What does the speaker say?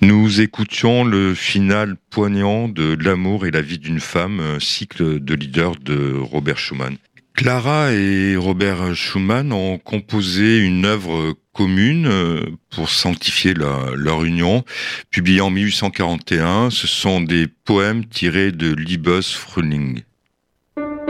Nous écoutions le final poignant de L'amour et la vie d'une femme, un cycle de leader de Robert Schumann. Clara et Robert Schumann ont composé une œuvre commune pour sanctifier leur union, publiée en 1841. Ce sont des poèmes tirés de Liebes Frühling.